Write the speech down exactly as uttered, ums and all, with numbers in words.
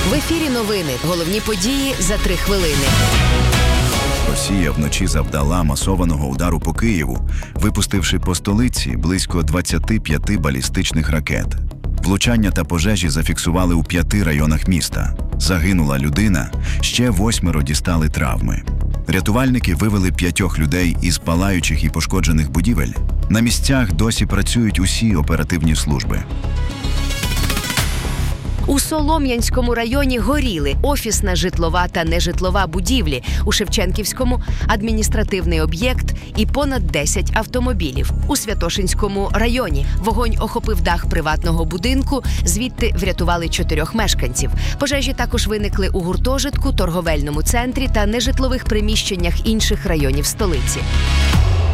В ефірі новини. Головні події за три хвилини. Росія вночі завдала масованого удару по Києву, випустивши по столиці близько двадцяти п'яти балістичних ракет. Влучання та пожежі зафіксували у п'яти районах міста. Загинула людина, ще восьмеро дістали травми. Рятувальники вивели п'ятьох людей із палаючих і пошкоджених будівель. На місцях досі працюють усі оперативні служби. У Солом'янському районі горіли офісна, житлова та нежитлова будівлі, у Шевченківському – адміністративний об'єкт і понад десять автомобілів. У Святошинському районі вогонь охопив дах приватного будинку, звідти врятували чотирьох мешканців. Пожежі також виникли у гуртожитку, торговельному центрі та нежитлових приміщеннях інших районів столиці.